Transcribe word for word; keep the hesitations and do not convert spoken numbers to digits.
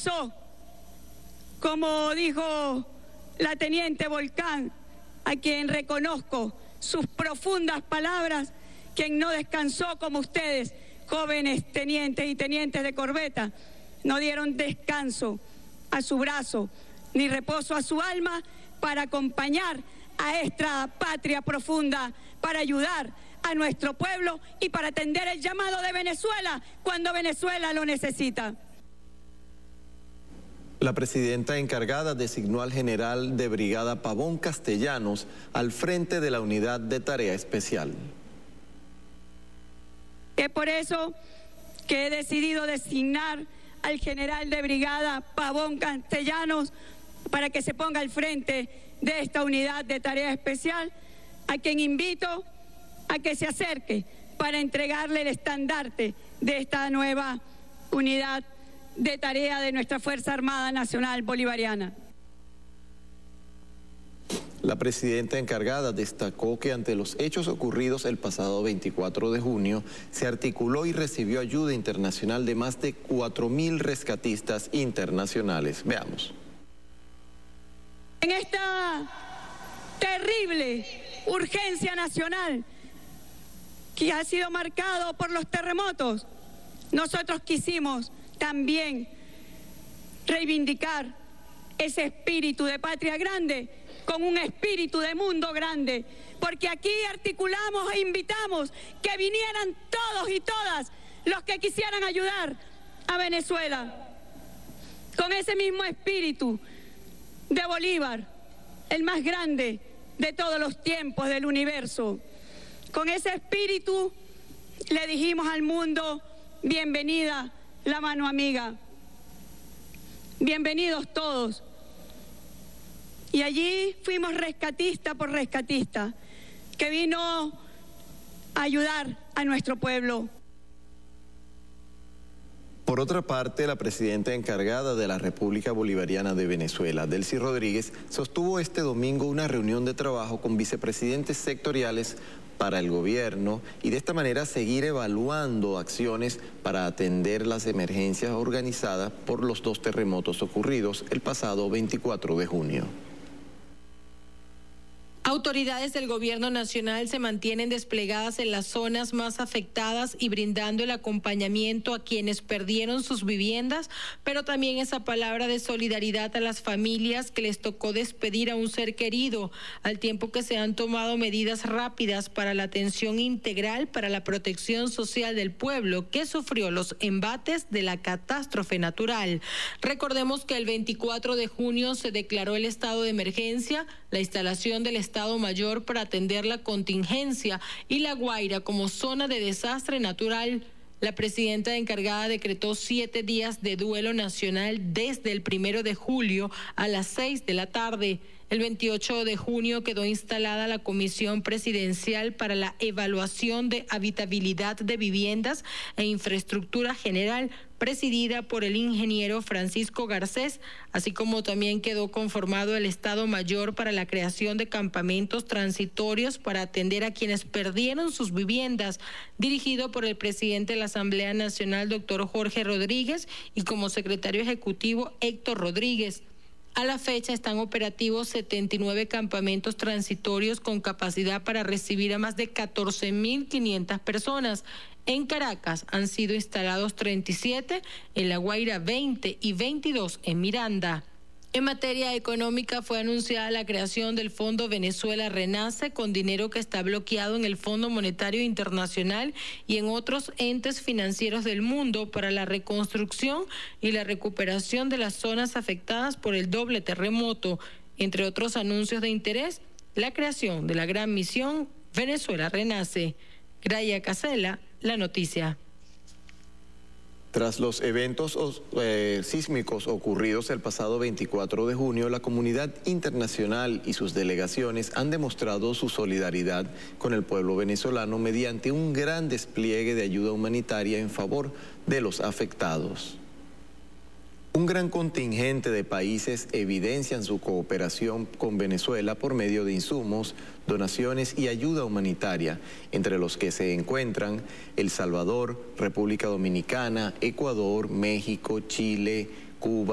descansó, como dijo la teniente Volcán, a quien reconozco sus profundas palabras, quien no descansó como ustedes, jóvenes tenientes y tenientes de corbeta, no dieron descanso a su brazo, ni reposo a su alma para acompañar a esta patria profunda, para ayudar a nuestro pueblo y para atender el llamado de Venezuela cuando Venezuela lo necesita. La presidenta encargada designó al general de brigada Pavón Castellanos al frente de la unidad de tarea especial. Es por eso que he decidido designar al general de brigada Pavón Castellanos para que se ponga al frente de esta unidad de tarea especial, a quien invito a que se acerque para entregarle el estandarte de esta nueva unidad de tarea de nuestra Fuerza Armada Nacional Bolivariana. La presidenta encargada destacó que ante los hechos ocurridos el pasado veinticuatro de junio, se articuló y recibió ayuda internacional de más de cuatro mil rescatistas internacionales. Veamos. En esta terrible urgencia nacional que ha sido marcado por los terremotos, nosotros quisimos también reivindicar ese espíritu de patria grande con un espíritu de mundo grande, porque aquí articulamos e invitamos que vinieran todos y todas los que quisieran ayudar a Venezuela, con ese mismo espíritu de Bolívar, el más grande de todos los tiempos del universo. Con ese espíritu le dijimos al mundo: bienvenida la mano amiga, bienvenidos todos. Y allí fuimos rescatista por rescatista, que vino a ayudar a nuestro pueblo. Por otra parte, la presidenta encargada de la República Bolivariana de Venezuela, Delcy Rodríguez, sostuvo este domingo una reunión de trabajo con vicepresidentes sectoriales para el gobierno y de esta manera seguir evaluando acciones para atender las emergencias organizadas por los dos terremotos ocurridos el pasado veinticuatro de junio. Autoridades del gobierno nacional se mantienen desplegadas en las zonas más afectadas y brindando el acompañamiento a quienes perdieron sus viviendas, pero también esa palabra de solidaridad a las familias que les tocó despedir a un ser querido, al tiempo que se han tomado medidas rápidas para la atención integral para la protección social del pueblo que sufrió los embates de la catástrofe natural. Recordemos que el veinticuatro de junio se declaró el estado de emergencia, la instalación del Estado Mayor para atender la contingencia y La Guaira como zona de desastre natural. La presidenta encargada decretó siete días de duelo nacional desde el primero de julio a las seis de la tarde. El veintiocho de junio quedó instalada la Comisión Presidencial para la Evaluación de Habitabilidad de Viviendas e Infraestructura General, presidida por el ingeniero Francisco Garcés, así como también quedó conformado el Estado Mayor para la creación de campamentos transitorios para atender a quienes perdieron sus viviendas, dirigido por el presidente de la Asamblea Nacional, doctor Jorge Rodríguez, y como secretario ejecutivo, Héctor Rodríguez. A la fecha están operativos setenta y nueve campamentos transitorios con capacidad para recibir a más de catorce mil quinientas personas. En Caracas han sido instalados treinta y siete, en La Guaira veinte y veintidós en Miranda. En materia económica fue anunciada la creación del Fondo Venezuela Renace con dinero que está bloqueado en el Fondo Monetario Internacional y en otros entes financieros del mundo para la reconstrucción y la recuperación de las zonas afectadas por el doble terremoto. Entre otros anuncios de interés, la creación de la gran misión Venezuela Renace. Graya Casela, La Noticia. Tras los eventos eh, sísmicos ocurridos el pasado veinticuatro de junio, la comunidad internacional y sus delegaciones han demostrado su solidaridad con el pueblo venezolano mediante un gran despliegue de ayuda humanitaria en favor de los afectados. Un gran contingente de países evidencian su cooperación con Venezuela por medio de insumos, donaciones y ayuda humanitaria, entre los que se encuentran El Salvador, República Dominicana, Ecuador, México, Chile, Cuba,